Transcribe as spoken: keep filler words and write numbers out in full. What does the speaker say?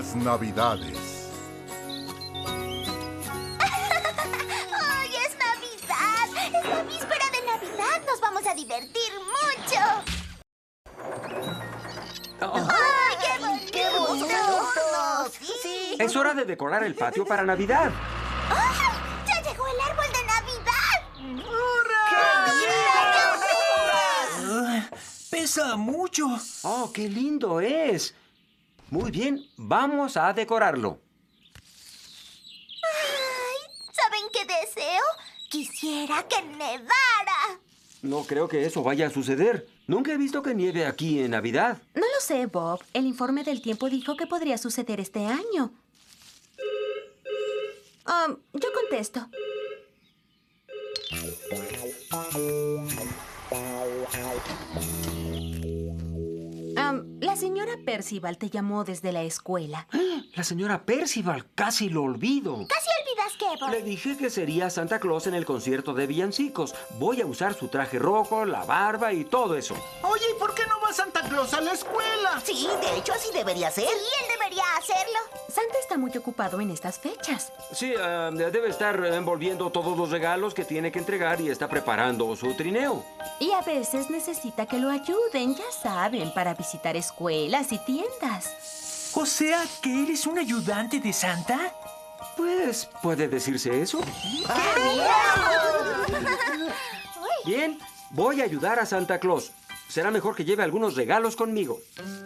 Felices Navidades. ¡Ay, es Navidad! ¡Es la víspera de Navidad! ¡Nos vamos a divertir mucho! Oh, ¡Ay, qué bonito! ¡Qué bonitos adornos! ¡Sí! es hora de decorar el patio para Navidad. ¡Ay! ¡Ya llegó el árbol de Navidad! Ah, pesa mucho. Oh, qué lindo es. Muy bien, vamos a decorarlo. ¡Ay! ¿Saben qué deseo? Quisiera que nevara. No creo que eso vaya a suceder. Nunca he visto que nieve aquí en Navidad. No lo sé, Bob. El informe del tiempo dijo que podría suceder este año. Um, yo contesto. Um, la señora Percival te llamó desde la escuela. La señora Percival, casi lo olvido. ¿Casi olvidas qué, Bob? Le dije que sería Santa Claus en el concierto de villancicos. Voy a usar su traje rojo, la barba y todo eso. Oye, ¿y por qué no va Santa Claus a la escuela? Sí, de hecho así debería ser. Sí, él debería hacerlo. Santa está muy ocupado en estas fechas. Sí, ah, debe estar envolviendo todos los regalos que tiene que entregar y está preparando su trineo. Y a veces necesita que lo ayuden, ya saben, para visitar escuelas y tiendas. O sea, que él es un ayudante de Santa. Pues, ¿puede decirse eso? Bien, voy a ayudar a Santa Claus. Será mejor que lleve algunos regalos conmigo.